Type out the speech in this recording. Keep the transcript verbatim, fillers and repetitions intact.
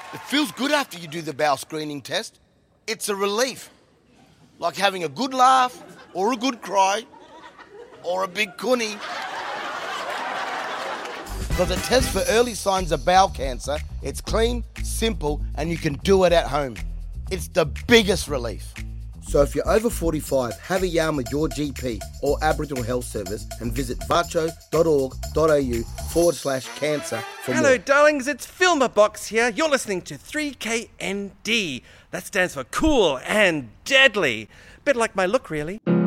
It feels good after you do the bowel screening test. It's a relief. Like having a good laugh, or a good cry, or a big cunny. Because it tests for early signs of bowel cancer. It's clean, simple, and you can do it at home. It's the biggest relief. So if you're over forty-five, have a yarn with your G P or Aboriginal Health Service and visit vacho.org.au forward slash cancer for Hello, more. darlings, it's Filmer Box here. You're listening to three K N D. That stands for cool and deadly. Bit like my look, really.